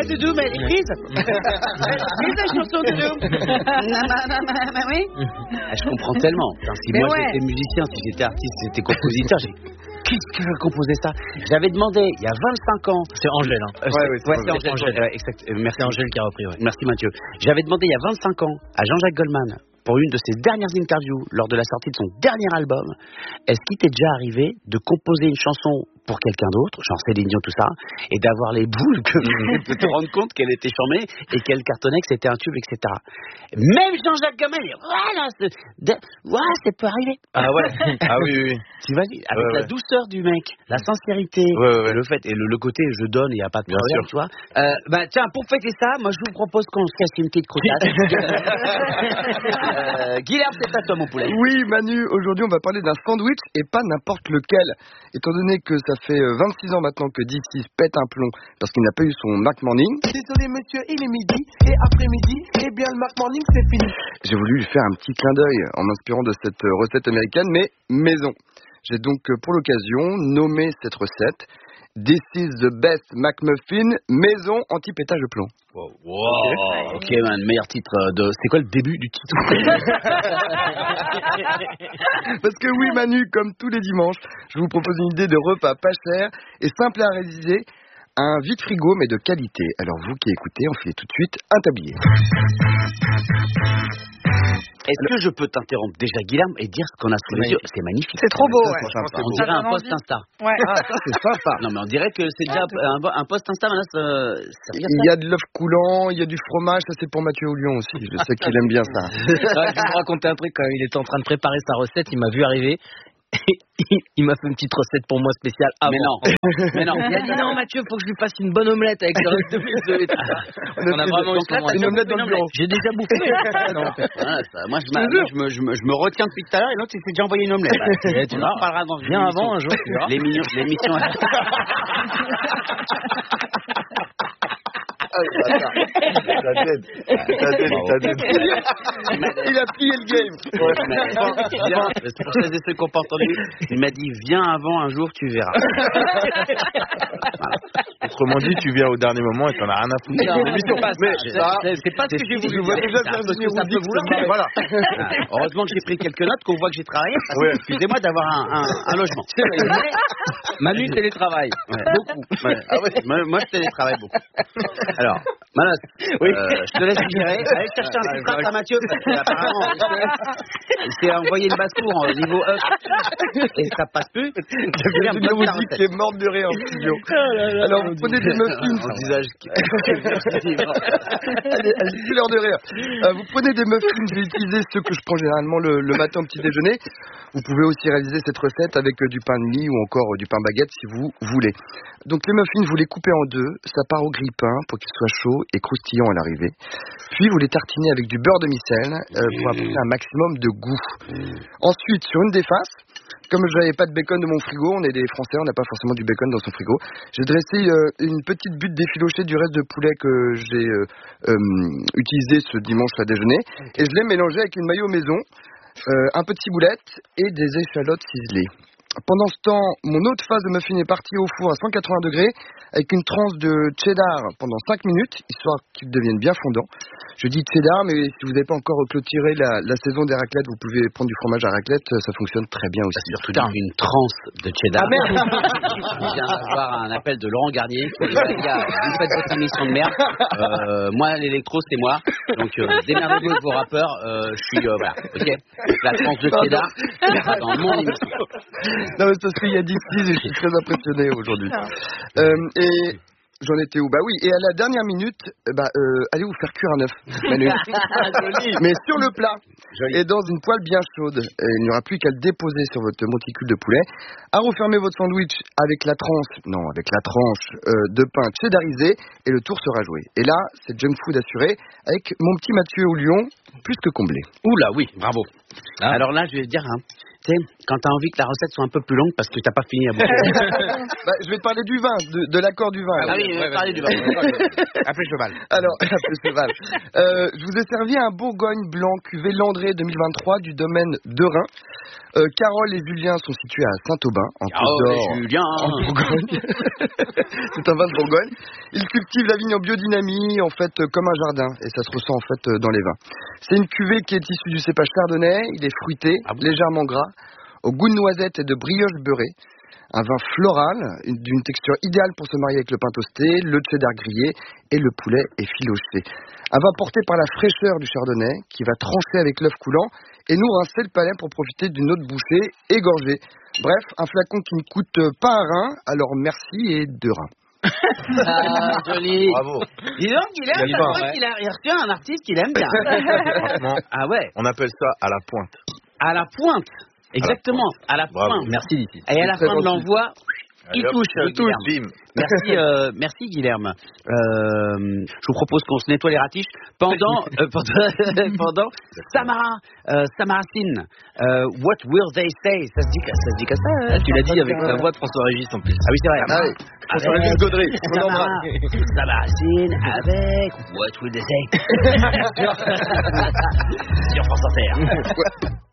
Ouais, Doudou, mais écris la chanson, Doudou. Oui. Je comprends tellement. Si moi j'étais musicien, si j'étais artiste, si j'étais compositeur, qu'est-ce que je composais ça? J'avais demandé il y a 25 ans. C'est Angèle, hein. C'est Angèle. Exact. Merci Angèle qui a repris. Ouais. Merci Mathieu. J'avais demandé il y a 25 ans à Jean-Jacques Goldman, pour une de ses dernières interviews, lors de la sortie de son dernier album, est-ce qu'il t'est déjà arrivé de composer une chanson pour quelqu'un d'autre, genre Céline Dion, tout ça, et d'avoir les boules de te rendre compte qu'elle était charmée et qu'elle cartonnait, que c'était un tube, etc. Même Jean-Jacques Goldman, voilà, ça peut arriver. Ah ouais. Ah oui. T'imagines, avec la douceur du mec, la sincérité, le fait, et le côté je donne, il n'y a pas de problème, tu vois. Tiens, pour fêter ça, moi je vous propose qu'on se fasse une petite croustade. Guilherme, c'est à toi, mon poulet. Oui, Manu, aujourd'hui on va parler d'un sandwich et pas n'importe lequel. Étant donné que ça fait 26 ans maintenant que DC pète un plomb parce qu'il n'a pas eu son Mac Morning. Désolé monsieur, il est midi et après-midi, eh bien le Mac Morning c'est fini. J'ai voulu lui faire un petit clin d'œil en m'inspirant de cette recette américaine, mais maison. J'ai donc pour l'occasion nommé cette recette This is the best McMuffin maison anti-pétage de plomb. Wow. Ok, man, meilleur titre de. C'est quoi le début du titre? Parce que oui, Manu, comme tous les dimanches, je vous propose une idée de repas pas cher et simple à réaliser. Un vide-frigo, mais de qualité. Alors vous qui écoutez, on fait tout de suite un tablier. Est-ce que je peux t'interrompre déjà, Guilherme, et dire ce qu'on a sous les yeux? C'est magnifique. C'est trop beau, ouais. On dirait un post Insta. Ouais. Ah, ça c'est sympa. Non, mais on dirait que c'est déjà un post Insta. Il y a de l'œuf coulant, il y a du fromage, ça c'est pour Mathieu Oulion aussi. Je sais qu'il aime bien ça. Je vais vous raconter un truc quand il était en train de préparer sa recette, il m'a vu arriver. Il m'a fait une petite recette pour moi spéciale avant. Mais non. Il a dit non Mathieu, faut que je lui fasse une bonne omelette avec le reste de mes œufs. On a vraiment une omelette dans le bureau. J'ai déjà bouffé. Moi je me retiens depuis tout à l'heure et l'autre il s'est déjà envoyé une omelette. Tu en parleras dans bien avant un jour. L'émission. Il a plié le game. C'est pour celles et ceux qui n'ont pas entendu. Il m'a dit viens avant un jour, tu verras. Voilà. Autrement dit, tu viens au dernier moment et t'en as rien à foutre. C'est pas ce que j'ai voulu. Je vois déjà Virginie Roudy. Voilà. Heureusement que j'ai pris quelques notes, qu'on voit que j'ai travaillé. Excusez-moi d'avoir un logement. Manu télétravail. Beaucoup. Moi je télétravaille beaucoup. Alors, Manos, je te laisse gérer. Allez chercher un petit frappe à Mathieu parce qu'apparemment il s'est envoyé une basse-cour au niveau up et ça passe plus. Virginie Roudy qui est morte de rire en studio. Alors vous prenez des muffins. Allez, c'est l'heure de rire. Vous prenez des muffins, je vais utiliser ceux que je prends généralement le matin au petit déjeuner. Vous pouvez aussi réaliser cette recette avec du pain de mie ou encore du pain baguette si vous voulez. Donc les muffins, vous les coupez en deux, ça part au grille-pain pour qu'ils soient chauds et croustillants à l'arrivée. Puis vous les tartinez avec du beurre demi-sel pour apporter un maximum de goût. Ensuite, sur une des faces, comme je n'avais pas de bacon de mon frigo, on est des Français, on n'a pas forcément du bacon dans son frigo, j'ai dressé une petite butte d'effiloché du reste de poulet que j'ai utilisé ce dimanche à déjeuner et je l'ai mélangé avec une mayo maison, un peu de ciboulette et des échalotes ciselées. Pendant ce temps, mon autre phase de muffin est partie au four à 180 degrés avec une tranche de cheddar pendant 5 minutes, histoire qu'il devienne bien fondant. Je dis cheddar, mais si vous n'avez pas encore clôturé la saison des raclettes, vous pouvez prendre du fromage à raclette, ça fonctionne très bien aussi. Surtout une tranche de cheddar. Ah merde. Je viens d'avoir un appel de Laurent Garnier qui dit les gars, vous faites votre émission de merde. Moi, l'électro, c'est moi. Donc, démerdez-vous avec vos rappeurs. Je suis, voilà, ok. La tranche de cheddar, dans mon émission. Non mais c'est parce qu'il y a 10 et je suis très impressionné aujourd'hui. Et j'en étais où? Bah oui, et à la dernière minute, allez vous faire cuire un œuf, Manu. Mais sur le plat. Joli. Et dans une poêle bien chaude. Il n'y aura plus qu'à le déposer sur votre monticule de poulet. À refermer votre sandwich avec la tranche de pain cheddarisé et le tour sera joué. Et là, c'est junk food assuré avec mon petit Mathieu au Lyon, plus que comblé. Oula, oui, bravo. Alors là, je vais dire, Tu sais, quand t'as envie que la recette soit un peu plus longue parce que t'as pas fini à bouffer. Je vais te parler du vin, de l'accord du vin. Ah oui, parler du vin. Appelez cheval. Alors, appelez cheval. Je vous ai servi un Bourgogne blanc cuvée Landré 2023 du domaine de Rhin. Carole et Julien sont situés à Saint-Aubin, en Côte d'Or, en Bourgogne. C'est un vin de Bourgogne. Ils cultivent la vigne en biodynamie, en fait, comme un jardin, et ça se ressent en fait dans les vins. C'est une cuvée qui est issue du cépage chardonnay. Il est fruité, légèrement gras, au goût de noisette et de brioche beurrée. Un vin floral, d'une texture idéale pour se marier avec le pain toasté, le cheddar grillé et le poulet effiloché. Un vin porté par la fraîcheur du chardonnay qui va trancher avec l'œuf coulant et nous rincer le palais pour profiter d'une autre bouchée égorgée. Bref, un flacon qui ne coûte pas un rein, alors merci et deux reins. Ah, joli. Bravo. Dis donc, Guilherme, ça voit qu'il a reçu un artiste qu'il aime bien. Franchement, Ah ouais, on appelle ça à la pointe. à la pointe. Exactement, à la Bravo. pointe. Merci, Lucie. Et à la C'est fin très de l'envoi, il Allez, hop, touche. il touche, Guilherme. bim. Merci Guilherme. Je vous propose qu'on se nettoie les ratiches pendant Samara Sin. What will they say? Ça se dit que ça. Tu l'as dit avec la voix de François Régis en plus. Ah oui, c'est vrai. Ah oui. François Régis Gaudry, on l'embrasse. Samara Sin avec What will they say? Sur France Inter.